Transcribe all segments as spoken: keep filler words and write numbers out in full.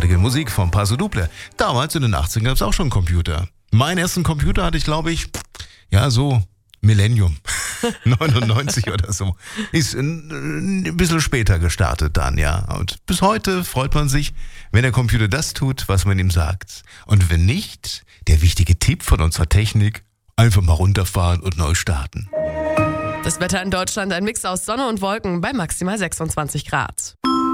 großartige Musik von Paso Doble. Damals in den achtzigern gab es auch schon Computer. Meinen ersten Computer hatte ich, glaube ich, ja so Millennium. neunundneunzig oder so. Ist ein, ein bisschen später gestartet dann, ja. Und bis heute freut man sich, wenn der Computer das tut, was man ihm sagt. Und wenn nicht, der wichtige Tipp von unserer Technik, einfach mal runterfahren und neu starten. Das Wetter in Deutschland, ein Mix aus Sonne und Wolken bei maximal sechsundzwanzig Grad.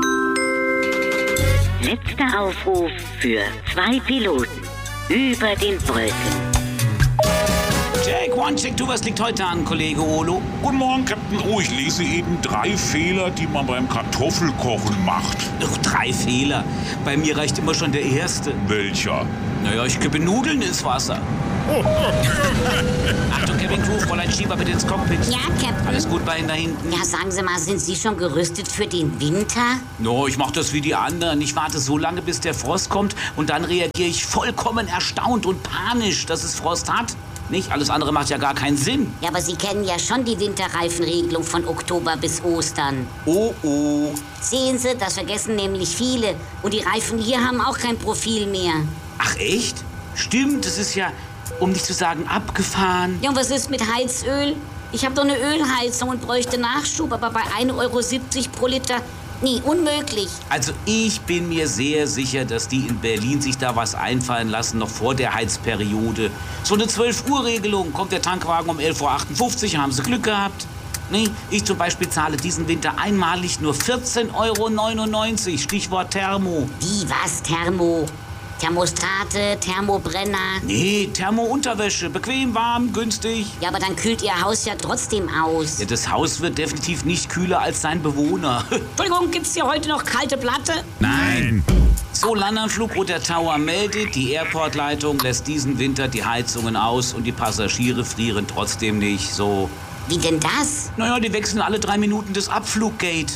Letzter Aufruf für zwei Piloten über den Wolken. Check, one, check, two, was liegt heute an, Kollege Olo? Guten Morgen, Captain. Oh, ich lese eben drei Fehler, die man beim Kartoffelkochen macht. Ach, drei Fehler. Bei mir reicht immer schon der erste. Welcher? Naja, ich kippe Nudeln ins Wasser. Achtung, Kevin Crew, Fräulein Schieber bitte ins Cockpit. Ja, Captain. Alles gut bei Ihnen da hinten? Ja, sagen Sie mal, sind Sie schon gerüstet für den Winter? No, ich mach das wie die anderen. Ich warte so lange, bis der Frost kommt und dann reagiere ich vollkommen erstaunt und panisch, dass es Frost hat. Nicht? Alles andere macht ja gar keinen Sinn. Ja, aber Sie kennen ja schon die Winterreifenregelung von Oktober bis Ostern. Oh, oh. Sehen Sie, das vergessen nämlich viele. Und die Reifen hier haben auch kein Profil mehr. Ach, echt? Stimmt, das ist ja, um nicht zu sagen, abgefahren. Ja, und was ist mit Heizöl? Ich habe doch eine Ölheizung und bräuchte Nachschub, aber bei ein Euro siebzig pro Liter, nee, unmöglich. Also ich bin mir sehr sicher, dass die in Berlin sich da was einfallen lassen, noch vor der Heizperiode. So eine zwölf-Uhr-Regelung. Kommt der Tankwagen um elf Uhr achtundfünfzig, haben sie Glück gehabt. Nee, ich zum Beispiel zahle diesen Winter einmalig nur vierzehn Euro neunundneunzig. Stichwort Thermo. Wie, was, Thermo? Thermostate, Thermobrenner. Nee, Thermo-Unterwäsche. Bequem, warm, günstig. Ja, aber dann kühlt Ihr Haus ja trotzdem aus. Ja, das Haus wird definitiv nicht kühler als sein Bewohner. Entschuldigung, gibt's hier heute noch kalte Platte? Nein. So, Landanflug der Tower meldet, die Airport-Leitung lässt diesen Winter die Heizungen aus und die Passagiere frieren trotzdem nicht. So. Wie denn das? Naja, die wechseln alle drei Minuten das Abfluggate.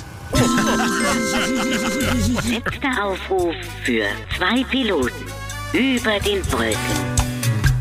Letzter Aufruf für zwei Piloten über den Wolken.